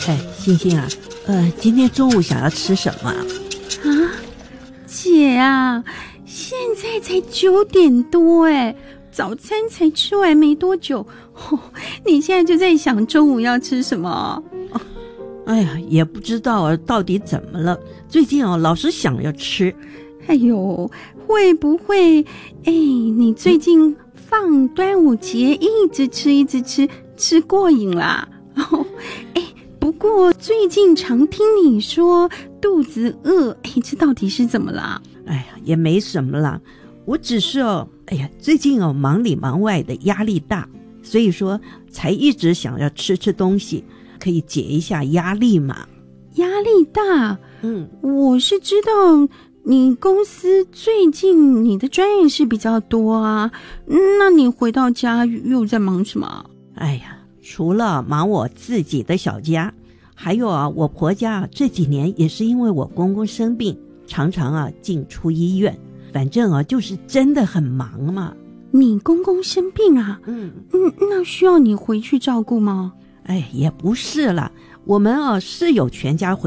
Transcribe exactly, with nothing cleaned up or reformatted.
哎，欣欣啊，呃，今天中午想要吃什么啊？ 啊，姐啊，现在才九点多哎，早餐才吃完没多久，哦，你现在就在想中午要吃什么？ 哦，哎呀，也不知道啊，到底怎么了？最近啊，老是想要吃。 哎呦，会不会？哎，你最近放端午节一直吃一直吃，吃过瘾啦？哦，哎，不过最近常听你说肚子饿，哎，这到底是怎么啦？ 哎呀，也没什么啦，我只是哦，哎呀，最近哦忙里忙外的，压力大，所以说才一直想要吃吃东西，可以解一下压力嘛。 压力大？ 嗯， 我是知道你公司最近你的专业是比较多啊，那你回到家又在忙什么？ 哎呀，除了忙我自己的小家，还有啊，我婆家这几年也是因为我公公生病，常常啊进出医院，反正啊就是真的很忙嘛。 你公公生病啊？ 嗯嗯，那需要你回去照顾吗？ 哎，也不是啦，我们啊是有全家回